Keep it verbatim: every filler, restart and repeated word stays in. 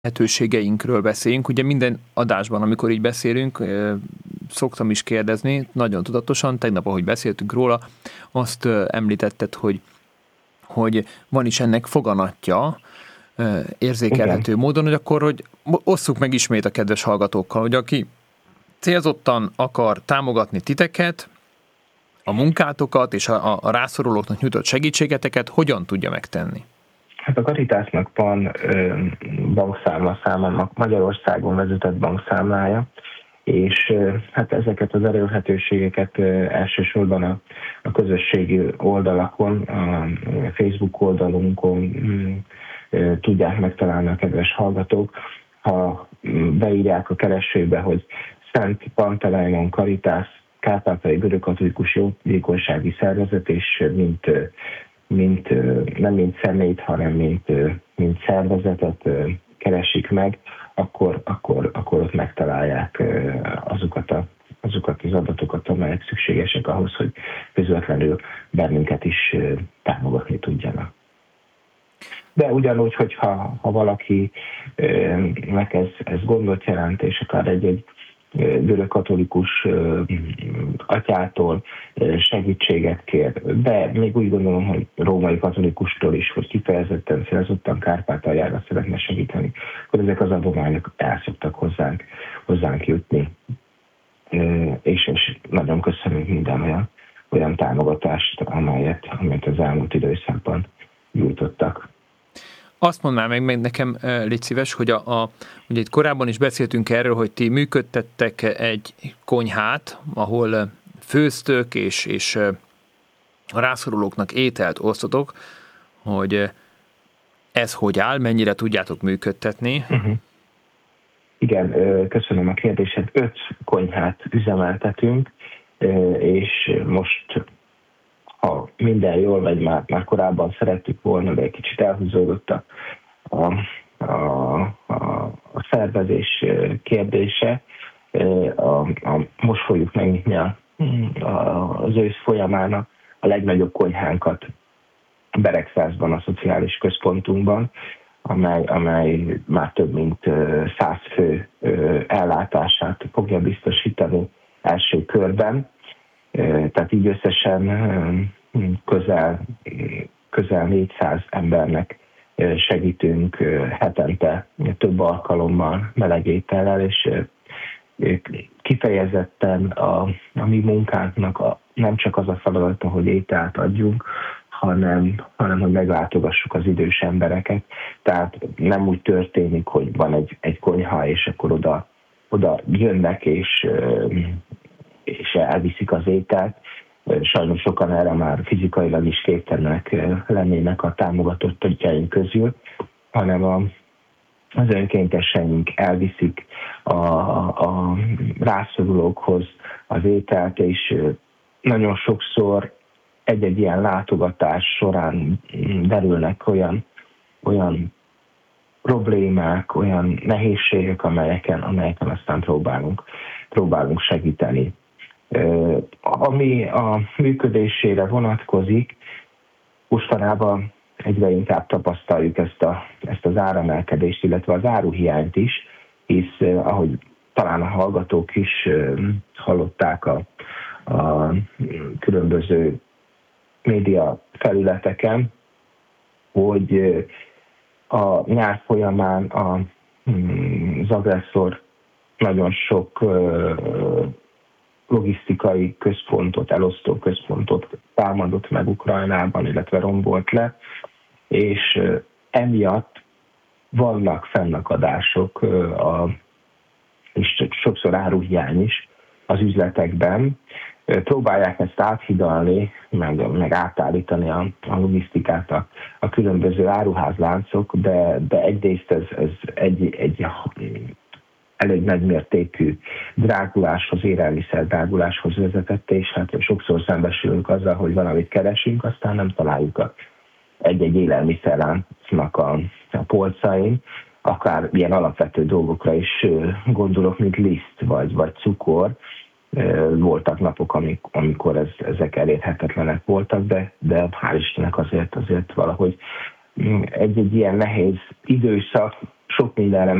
lehetőségeinkről beszéljünk. Ugye minden adásban, amikor így beszélünk, szoktam is kérdezni, nagyon tudatosan, tegnap, ahogy beszéltünk róla, azt említetted, hogy, hogy van is ennek foganatja, érzékelhető Igen. módon, hogy akkor, hogy osszuk meg ismét a kedves hallgatókkal, hogy aki célzottan akar támogatni titeket, a munkátokat és a, a rászorulóknak nyújtott segítségeteket, hogyan tudja megtenni? Hát a Caritasnak van ö, bankszámla számának Magyarországon vezetett bankszámlája, és ö, hát ezeket az elérhetőségeket ö, elsősorban a, a közösségi oldalakon, a Facebook oldalunkon ö, ö, tudják megtalálni a kedves hallgatók. Ha beírják a keresőbe, hogy Szent Panteleimon Caritas, Kárpátaljai Görögkatolikus Jótékonysági Szervezet, és mint mint, nem mint személyt, hanem mint, mint szervezetet keresik meg, akkor, akkor, akkor ott megtalálják azokat, a, azokat az adatokat, amelyek szükségesek ahhoz, hogy közvetlenül bennünket is támogatni tudjanak. De ugyanúgy, hogyha ha valakinek ez, ez gondot jelent, és akár egy-egy görögkatolikus atyától segítséget kér, de még úgy gondolom, hogy római katolikustól is, hogy kifejezetten célzottan Kárpátaljára szeretne segíteni, akkor ezek az adományok el szoktak hozzánk, hozzánk jutni. És, és nagyon köszönjük minden olyan, olyan támogatást, amelyet, amelyet az elmúlt időszakban nyújtottak. Azt mondd már meg, meg nekem, légy szíves, hogy a, a, ugye itt korábban is beszéltünk erről, hogy ti működtettek egy konyhát, ahol főztök és, és a rászorulóknak ételt osztotok, hogy ez hogy áll, mennyire tudjátok működtetni? Uh-huh. Igen, köszönöm a kérdésed. Öt konyhát üzemeltetünk, és most ha minden jól megy, már, már korábban szerettük volna, de egy kicsit elhúzódott a, a, a, a szervezés kérdése. A, a, most fogjuk megnyitni a, a, az ősz folyamán a, a legnagyobb konyhánkat Beregszászban, a szociális központunkban, amely, amely már több mint száz fő ellátását fogja biztosítani első körben. Tehát így összesen közel, közel négyszáz embernek segítünk hetente több alkalommal melegétellel, és kifejezetten a, a mi munkánknak a, nem csak az a feladata, hogy ételt adjunk, hanem, hanem hogy meglátogassuk az idős embereket. Tehát nem úgy történik, hogy van egy, egy konyha, és akkor oda, oda jönnek, és és elviszik az ételt. Sajnos sokan erre már fizikailag is képtelenek lennének a támogatottjaink közül, hanem a, az önkénteseink elviszik a, a rászorulókhoz az ételt, és nagyon sokszor egy-egy ilyen látogatás során derülnek olyan, olyan problémák, olyan nehézségek, amelyeken, amelyeken aztán próbálunk, próbálunk segíteni. Ami a működésére vonatkozik, mostanában egyre inkább tapasztaljuk ezt, a, ezt az áremelkedést, illetve az áruhiányt is, hisz ahogy talán a hallgatók is hallották a, a különböző média felületeken, hogy a nyár folyamán a, az agresszor nagyon sok logisztikai központot, elosztó központot támadott meg Ukrajnában, illetve rombolt le, és emiatt vannak fennakadások, a, és sokszor áruhiány is az üzletekben. Próbálják ezt áthidalni, meg, meg átállítani a, a logisztikát a, a különböző áruházláncok, de, de egyrészt ez, ez egy, egy elég nagymértékű dráguláshoz, élelmiszer dráguláshoz vezetett, és hát sokszor szembesülünk azzal, hogy valamit keresünk, aztán nem találjuk a, egy-egy élelmiszerláncnak a, a polcain, akár ilyen alapvető dolgokra is gondolok, mint liszt vagy, vagy cukor. Voltak napok, amikor ez, ezek elérhetetlenek voltak, de, de hál' Istennek azért, azért valahogy egy-egy ilyen nehéz időszak sok mindenre